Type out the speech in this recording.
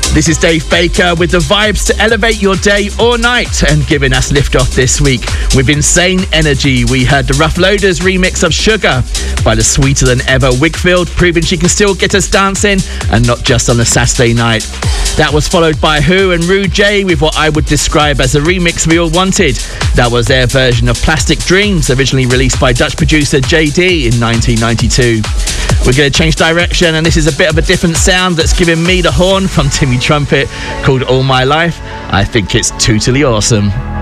This is Dave Baker with the vibes to elevate your day or night and giving us liftoff this week with Insane Energy. We heard the Rough Loaders remix of Sugar by the sweeter than ever Wigfield, proving she can still get us dancing and not just on a Saturday night. That was followed by Who and Rude J with what I would describe as a remix we all wanted. That was their version of Plastic Dreams, originally released by Dutch producer JD in 1992. We're going to change direction, and this is a bit of a different sound that's giving me the horn from Timmy Trumpet, called All My Life. I think it's totally awesome.